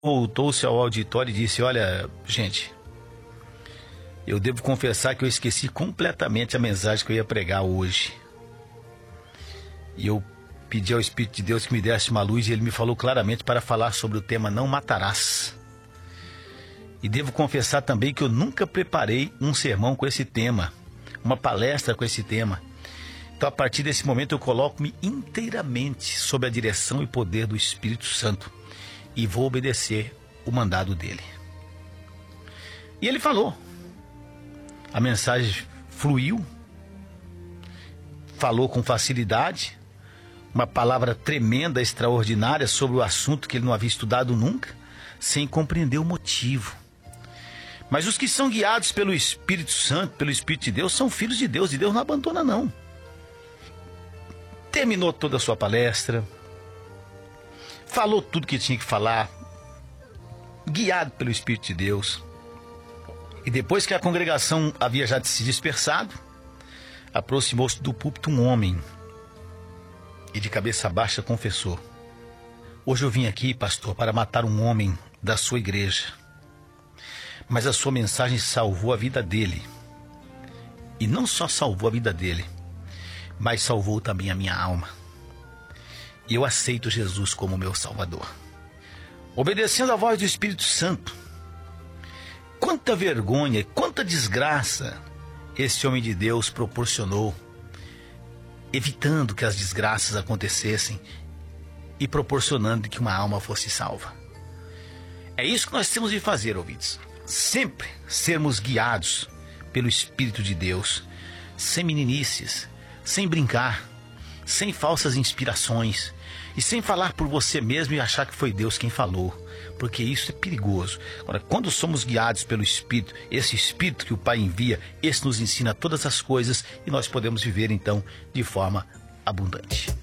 Voltou-se ao auditório e disse: olha, gente, eu devo confessar que eu esqueci completamente a mensagem que eu ia pregar hoje. E eu pedi ao Espírito de Deus que me desse uma luz e ele me falou claramente para falar sobre o tema Não Matarás. E devo confessar também que eu nunca preparei um sermão com esse tema, uma palestra com esse tema. Então, a partir desse momento, eu coloco-me inteiramente sob a direção e poder do Espírito Santo e vou obedecer o mandado dele. E ele falou. A mensagem fluiu, falou com facilidade, uma palavra tremenda, extraordinária sobre o assunto que ele não havia estudado nunca, sem compreender o motivo. Mas os que são guiados pelo Espírito Santo, pelo Espírito de Deus, são filhos de Deus, e Deus não abandona, não. Terminou toda a sua palestra, falou tudo que tinha que falar, guiado pelo Espírito de Deus. E depois que a congregação havia já se dispersado, aproximou-se do púlpito um homem e de cabeça baixa confessou: hoje eu vim aqui, pastor, para matar um homem da sua igreja, mas a sua mensagem salvou a vida dele. E não só salvou a vida dele, mas salvou também a minha alma. E eu aceito Jesus como meu Salvador. Obedecendo à voz do Espírito Santo, quanta vergonha, quanta desgraça esse homem de Deus proporcionou, evitando que as desgraças acontecessem e proporcionando que uma alma fosse salva. É isso que nós temos de fazer, ouvintes. Sempre sermos guiados pelo Espírito de Deus, sem meninices, sem brincar, sem falsas inspirações e sem falar por você mesmo e achar que foi Deus quem falou, porque isso é perigoso. Agora, quando somos guiados pelo Espírito, esse Espírito que o Pai envia, esse nos ensina todas as coisas e nós podemos viver então de forma abundante.